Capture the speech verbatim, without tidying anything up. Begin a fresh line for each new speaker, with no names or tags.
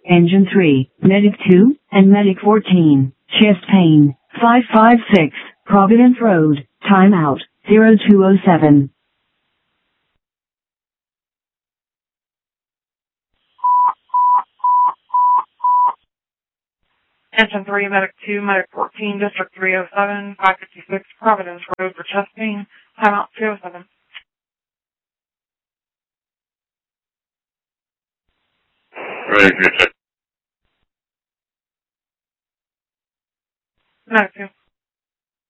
Engine three, Medic two, and Medic fourteen, chest pain, five five six, Providence Road, timeout, zero two oh seven.
Engine three, Medic two, Medic fourteen, District three oh seven, five fifty-six, Providence Road for chest pain, timeout two oh seven.
Ready for your check.
Medic two.